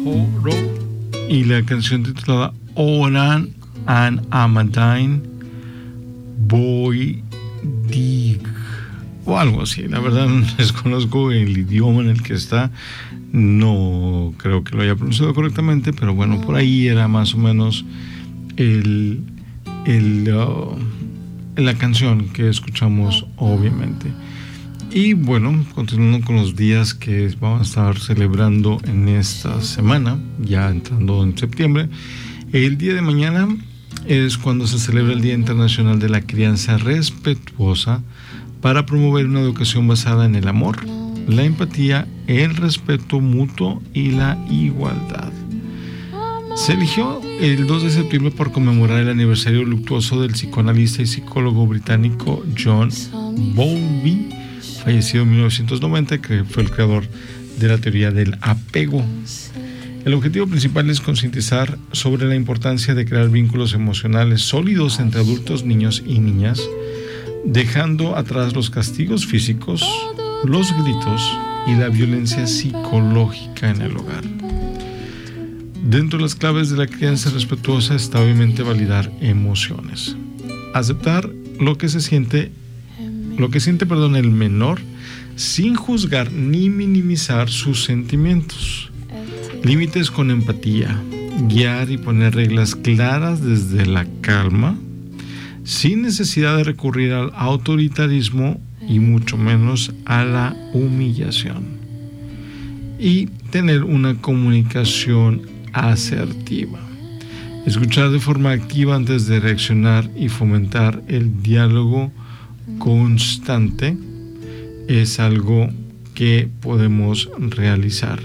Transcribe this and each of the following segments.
Horo y la canción titulada Oran and Amadine Boy Dig o algo así. La verdad desconozco el idioma en el que está, no creo que lo haya pronunciado correctamente, pero bueno, por ahí era más o menos la canción que escuchamos, obviamente. Y bueno, continuando con los días que vamos a estar celebrando en esta semana, ya entrando en septiembre, el día de mañana es cuando se celebra el Día Internacional de la Crianza Respetuosa, para promover una educación basada en el amor, la empatía, el respeto mutuo y la igualdad. Se eligió el 2 de septiembre por conmemorar el aniversario luctuoso del psicoanalista y psicólogo británico John Bowlby, fallecido en 1990, que fue el creador de la teoría del apego. El objetivo principal es concientizar sobre la importancia de crear vínculos emocionales sólidos entre adultos, niños y niñas, dejando atrás los castigos físicos, los gritos y la violencia psicológica en el hogar. Dentro de las claves de la crianza respetuosa está obviamente validar emociones, aceptar lo que siente el menor sin juzgar ni minimizar sus sentimientos. Límites con empatía, guiar y poner reglas claras desde la calma, sin necesidad de recurrir al autoritarismo y mucho menos a la humillación. Y tener una comunicación asertiva. Escuchar de forma activa antes de reaccionar y fomentar el diálogo constante es algo que podemos realizar.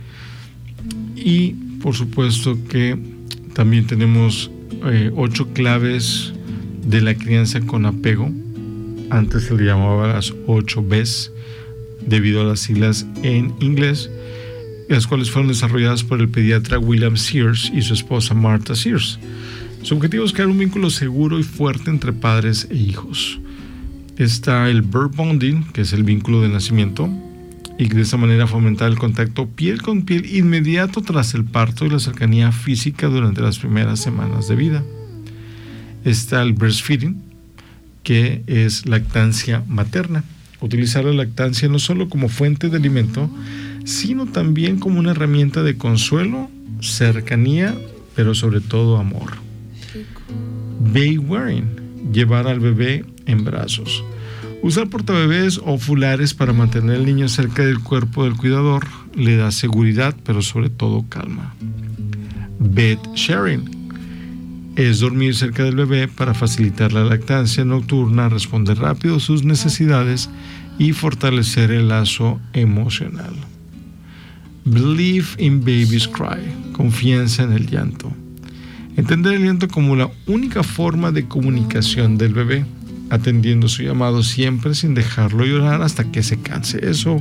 Y por supuesto que también tenemos 8 claves de la crianza con apego. Antes se le llamaba las 8 Bs debido a las siglas en inglés, las cuales fueron desarrolladas por el pediatra William Sears y su esposa Martha Sears. Su objetivo es crear un vínculo seguro y fuerte entre padres e hijos. Está el birth bonding, que es el vínculo de nacimiento, y de esa manera fomentar el contacto piel con piel inmediato tras el parto y la cercanía física durante las primeras semanas de vida. Está el breastfeeding, que es lactancia materna. Utilizar la lactancia no solo como fuente de alimento, sino también como una herramienta de consuelo, cercanía, pero sobre todo amor. Baby wearing, llevar al bebé en brazos. Usar portabebés o fulares para mantener al niño cerca del cuerpo del cuidador le da seguridad, pero sobre todo calma. Bed sharing es dormir cerca del bebé para facilitar la lactancia nocturna, responder rápido a sus necesidades y fortalecer el lazo emocional. Believe in baby's cry, confianza en el llanto. Entender el llanto como la única forma de comunicación del bebé, atendiendo su llamado siempre sin dejarlo llorar hasta que se canse. Eso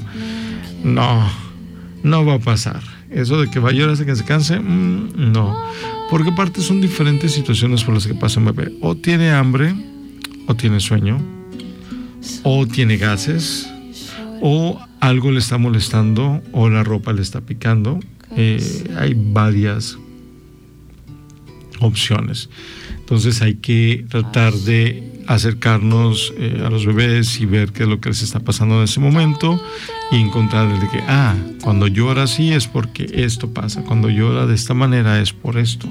no va a pasar. Eso de que va a llorar hasta que se canse, no. Porque aparte son diferentes situaciones por las que pasa un bebé. O tiene hambre, o tiene sueño, o tiene gases, o algo le está molestando, o la ropa le está picando. Hay varias opciones. Entonces hay que tratar de acercarnos a los bebés y ver qué es lo que les está pasando en ese momento y encontrarles de que cuando llora así es porque esto pasa, cuando llora de esta manera es por esto.